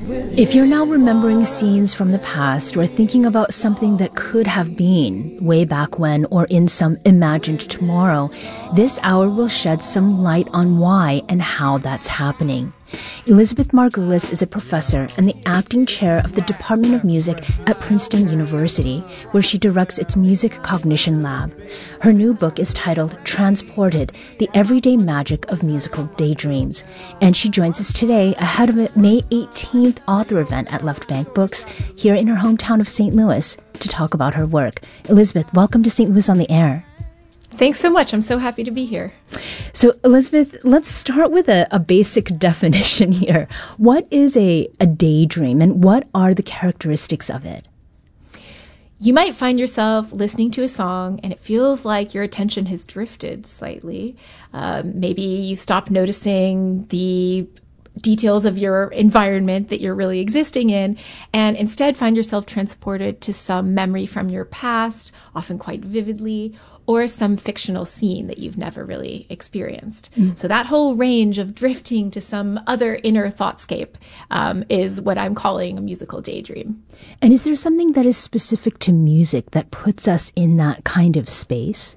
If you're now remembering scenes from the past or thinking about something that could have been way back when or in some imagined tomorrow, this hour will shed some light on why and how that's happening. Elizabeth Margulis is a professor and the acting chair of the Department of Music at Princeton University, where she directs its Music Cognition Lab. Her new book is titled Transported: The Everyday Magic of Musical Daydreams. And she joins us today ahead of a May 18th author event at Left Bank Books here in her hometown of St. Louis to talk about her work. Elizabeth, welcome to St. Louis on the Air. Thanks so much. I'm so happy to be here. So, Elizabeth, let's start with a basic definition here. What is a daydream, and what are the characteristics of it? You might find yourself listening to a song and it feels like your attention has drifted slightly. Maybe you stop noticing the details of your environment that you're really existing in, and instead find yourself transported to some memory from your past, often quite vividly, or some fictional scene that you've never really experienced. So that whole range of drifting to some other inner thoughtscape is what I'm calling a musical daydream. And is there something that is specific to music that puts us in that kind of space?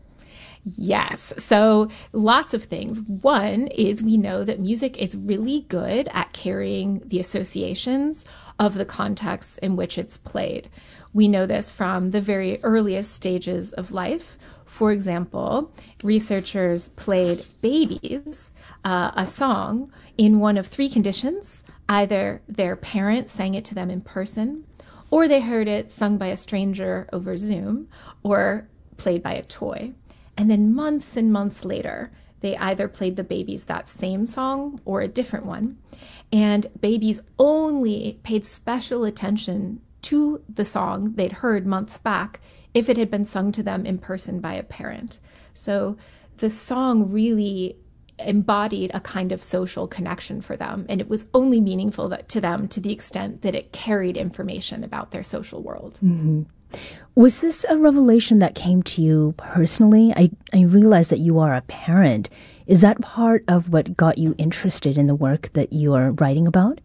Yes. So lots of things. One is we know that music is really good at carrying the associations of the context in which it's played. We know this from the very earliest stages of life. For example, researchers played babies a song in one of three conditions. Either their parent sang it to them in person, or they heard it sung by a stranger over Zoom, or played by a toy. And then months and months later, they either played the babies that same song or a different one. And babies only paid special attention to the song they'd heard months back if it had been sung to them in person by a parent. So the song really embodied a kind of social connection for them, and it was only meaningful to them to the extent that it carried information about their social world. Mm-hmm. Was this a revelation that came to you personally? I realize that you are a parent. Is that part of what got you interested in the work that you are writing about?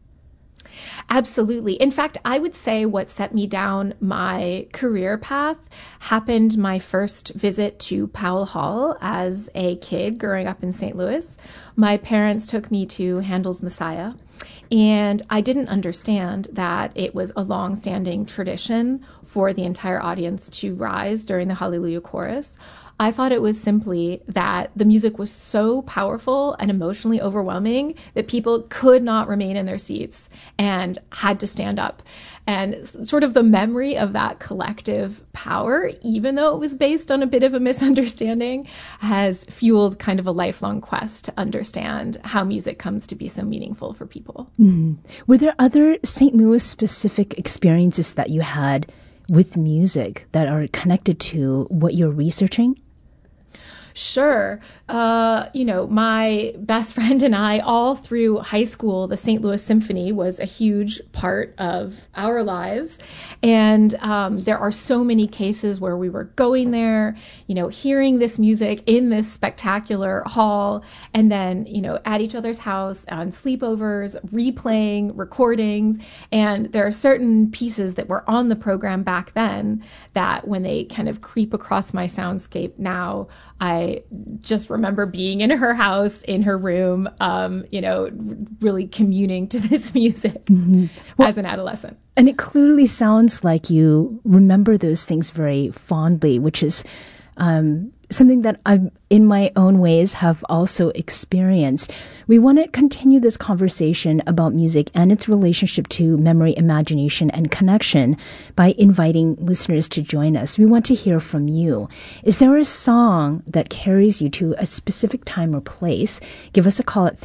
Absolutely. In fact, I would say what set me down my career path happened my first visit to Powell Hall as a kid growing up in St. Louis. My parents took me to Handel's Messiah, and I didn't understand that it was a long-standing tradition for the entire audience to rise during the Hallelujah chorus. I thought it was simply that the music was so powerful and emotionally overwhelming that people could not remain in their seats and had to stand up. And sort of the memory of that collective power, even though it was based on a bit of a misunderstanding, has fueled kind of a lifelong quest to understand how music comes to be so meaningful for people. Mm-hmm. Were there other St. Louis specific experiences that you had with music that are connected to what you're researching? Sure. My best friend and I, all through high school, the St. Louis Symphony was a huge part of our lives. And there are so many cases where we were going there, hearing this music in this spectacular hall, and then, at each other's house on sleepovers, replaying recordings. And there are certain pieces that were on the program back then that when they kind of creep across my soundscape now, I just remember being in her house, in her room, really communing to this music as an adolescent. And it clearly sounds like you remember those things very fondly, which is something that I, in my own ways, have also experienced. We want to continue this conversation about music and its relationship to memory, imagination, and connection by inviting listeners to join us. We want to hear from you. Is there a song that carries you to a specific time or place? Give us a call at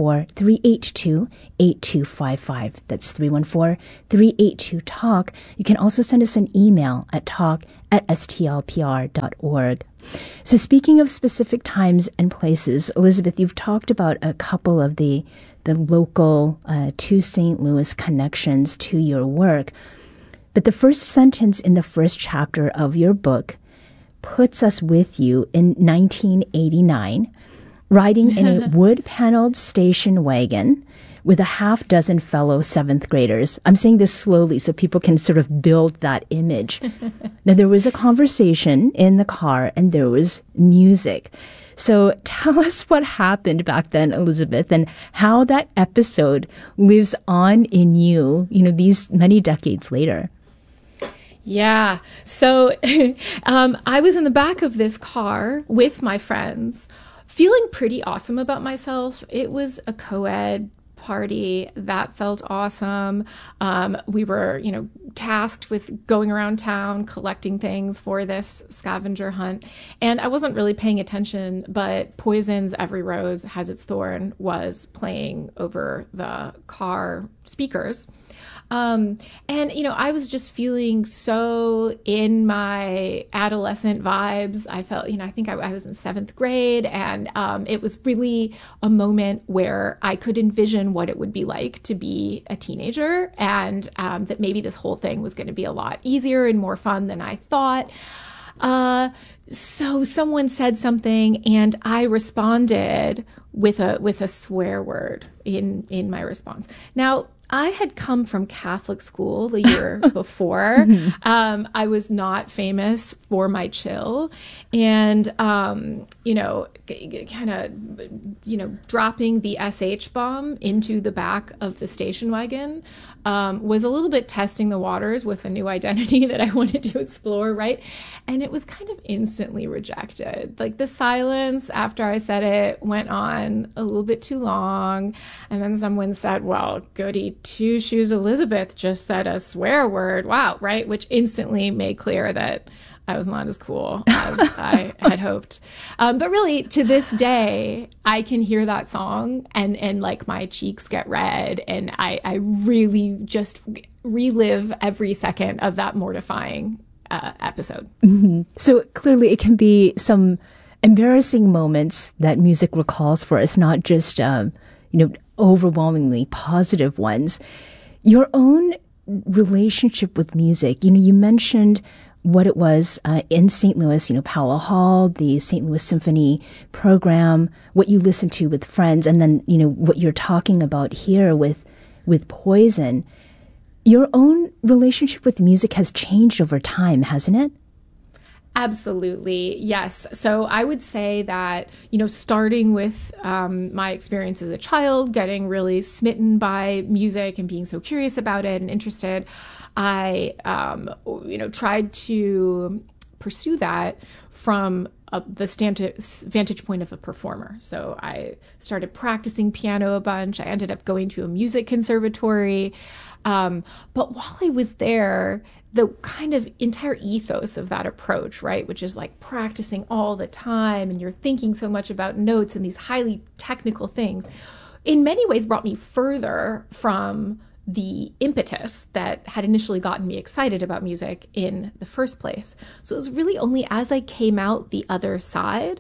314-382-8255. That's 314-382-TALK. You can also send us an email at talk@stlpr.org. So speaking of specific times and places, Elizabeth, you've talked about a couple of the local to St. Louis connections to your work. But the first sentence in the first chapter of your book puts us with you in 1989, riding in a wood-paneled station wagon, with a half dozen fellow seventh graders. I'm saying this slowly so people can sort of build that image. Now, there was a conversation in the car and there was music. So tell us what happened back then, Elizabeth, and how that episode lives on in you, these many decades later. Yeah. So I was in the back of this car with my friends, feeling pretty awesome about myself. It was a co-ed party that felt awesome. We were, tasked with going around town, collecting things for this scavenger hunt. And I wasn't really paying attention, but Poison's Every Rose Has Its Thorn was playing over the car speakers. I was just feeling so in my adolescent vibes. I felt, I think I was in seventh grade, and it was really a moment where I could envision what it would be like to be a teenager, and that maybe this whole thing was going to be a lot easier and more fun than I thought. So someone said something, and I responded with a swear word in my response. Now, I had come from Catholic school the year before. I was not famous for my chill, and dropping the SH bomb into the back of the station wagon was a little bit testing the waters with a new identity that I wanted to explore, right? And it was kind of instantly rejected. Like, the silence after I said it went on a little bit too long, and then someone said, "Well, goody two shoes Elizabeth just said a swear word." Wow, right? Which instantly made clear that I was not as cool as I had hoped. But really, to this day, I can hear that song and like my cheeks get red, and I really just relive every second of that mortifying episode. Mm-hmm. So clearly it can be some embarrassing moments that music recalls for us, not just, overwhelmingly positive ones. Your own relationship with music, you mentioned what it was in St. Louis, Powell Hall, the St. Louis Symphony program, what you listened to with friends, and then, what you're talking about here with Poison. Your own relationship with music has changed over time, hasn't it? Absolutely. Yes. So I would say that, starting with my experience as a child, getting really smitten by music and being so curious about it and interested, I, tried to pursue that from the vantage point of a performer. So I started practicing piano a bunch. I ended up going to a music conservatory. But while I was there, the kind of entire ethos of that approach, right, which is like practicing all the time, and you're thinking so much about notes and these highly technical things, in many ways brought me further from the impetus that had initially gotten me excited about music in the first place. So it was really only as I came out the other side,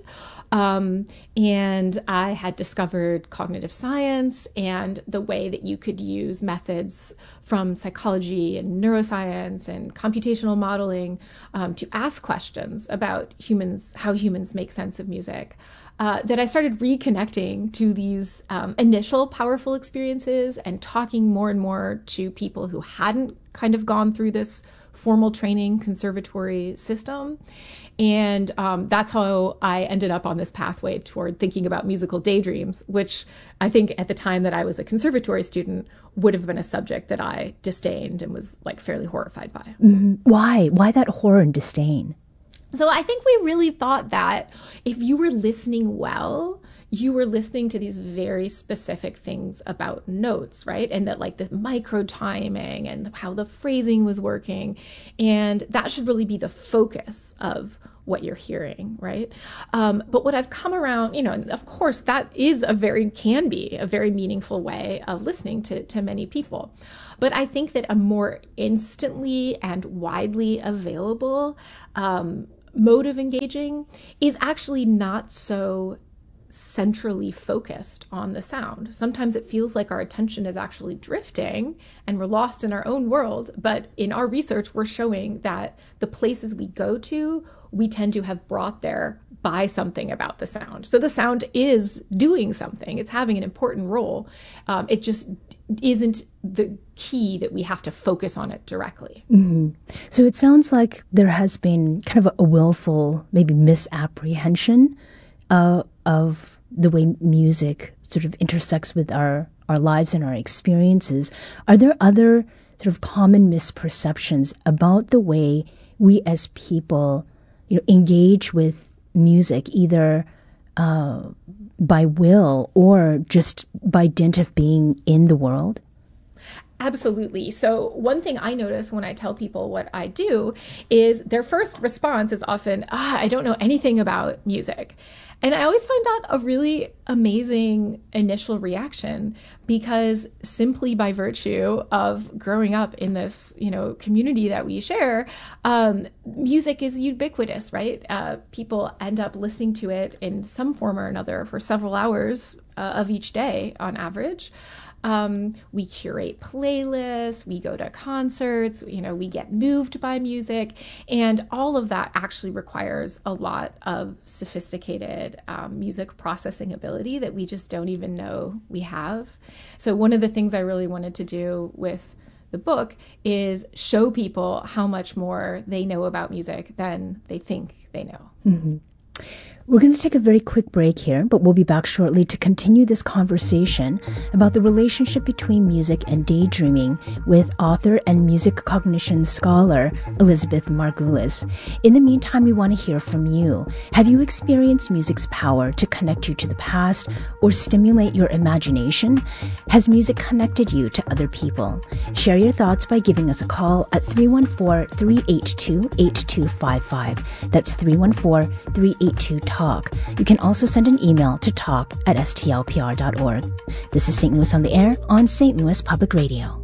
and I had discovered cognitive science and the way that you could use methods from psychology and neuroscience and computational modeling to ask questions about how humans make sense of music. That I started reconnecting to these initial powerful experiences and talking more and more to people who hadn't kind of gone through this formal training conservatory system. And that's how I ended up on this pathway toward thinking about musical daydreams, which I think at the time that I was a conservatory student would have been a subject that I disdained and was like fairly horrified by. Mm-hmm. Why? Why that horror and disdain? So I think we really thought that if you were listening well, you were listening to these very specific things about notes, right? And that like the micro timing and how the phrasing was working. And that should really be the focus of what you're hearing, right? But what I've come around, and of course that can be a very meaningful way of listening to many people. But I think that a more instantly and widely available mode of engaging is actually not so centrally focused on the sound. Sometimes it feels like our attention is actually drifting and we're lost in our own world. But in our research, we're showing that the places we go to, we tend to have brought there by something about the sound. So the sound is doing something. It's having an important role. It just isn't the key that we have to focus on it directly. Mm-hmm. So it sounds like there has been kind of a willful, maybe misapprehension of the way music sort of intersects with our lives and our experiences. Are there other sort of common misperceptions about the way we as people, engage with music, either by will or just by dint of being in the world? Absolutely. So one thing I notice when I tell people what I do is their first response is often, I don't know anything about music. And I always find that a really amazing initial reaction, because simply by virtue of growing up in this, community that we share, music is ubiquitous, right? People end up listening to it in some form or another for several hours of each day on average. We curate playlists, we go to concerts, we get moved by music, and all of that actually requires a lot of sophisticated music processing ability that we just don't even know we have. So one of the things I really wanted to do with the book is show people how much more they know about music than they think they know. Mm-hmm. We're going to take a very quick break here, but we'll be back shortly to continue this conversation about the relationship between music and daydreaming with author and music cognition scholar Elizabeth Margulis. In the meantime, we want to hear from you. Have you experienced music's power to connect you to the past or stimulate your imagination? Has music connected you to other people? Share your thoughts by giving us a call at 314-382-8255. That's 314-382-TALK. You can also send an email to talk@stlpr.org. This is St. Louis on the Air on St. Louis Public Radio.